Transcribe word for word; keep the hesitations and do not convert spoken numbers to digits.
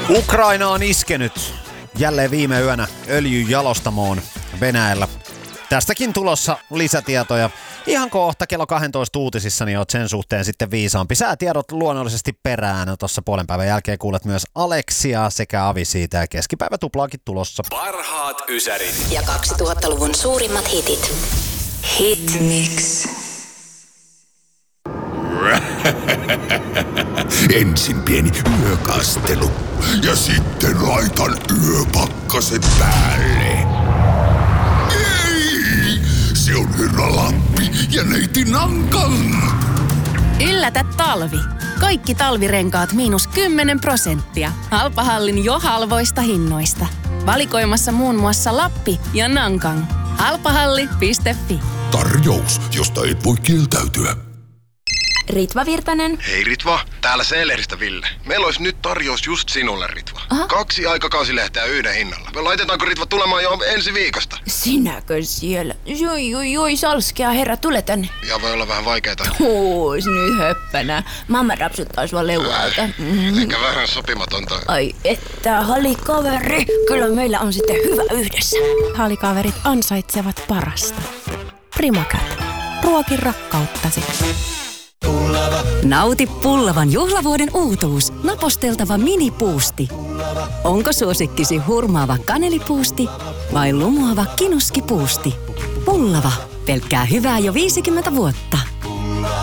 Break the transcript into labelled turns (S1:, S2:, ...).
S1: Ukraina on iskenyt jälleen viime yönä öljyjalostamoon Venäjällä. Tästäkin tulossa lisätietoja. Ihan kohta kello kaksitoista uutisissa niin oot sen suhteen sitten viisaampi. Säätiedot luonnollisesti perään. Tuossa puolen päivän jälkeen kuulet myös Aleksia sekä Avi siitä ja keskipäivä tuplaakin tulossa.
S2: Parhaat ysärit
S3: ja kaksituhattaluvun suurimmat hitit. Hit Mix.
S4: Ensin pieni yökastelu ja sitten laitan yöpakkaset päälle. Ei! Se on Herra Lappi ja neiti Nankang.
S5: Yllätä talvi. Kaikki talvirenkaat miinus kymmenen prosenttia. Halpahallin jo halvoista hinnoista. Valikoimassa muun muassa Lappi ja Nankang. Halpahalli piste fi.
S4: Tarjous, josta et voi kieltäytyä.
S6: Ritva Virtanen.
S7: Hei Ritva, täällä Seeleristä Ville. Meillä olisi nyt tarjous just sinulle, Ritva.
S6: Aha.
S7: Kaksi aikakausilehteä yhden hinnalla. Laitetaanko Ritva tulemaan jo ensi viikosta?
S6: Sinäkö siellä? Joi, joi, joi, salskea herra, tule tänne.
S7: Ja voi olla vähän vaikeeta.
S6: Ois nyt höppänä. Mamma rapsuttaa sua leualta. Mm-hmm.
S7: Ehkä vähän sopimatonta.
S6: Ai että, halikaveri. Kyllä meillä on sitten hyvä yhdessä.
S5: Halikaverit ansaitsevat parasta. Primacat. Ruokin rakkauttasi.
S8: Nauti Pullavan juhlavuoden uutuus. Naposteltava minipuusti. Onko suosikkisi hurmaava kanelipuusti vai lumoava kinuskipuusti? Pullava. Pelkkää hyvää jo viisikymmentä vuotta.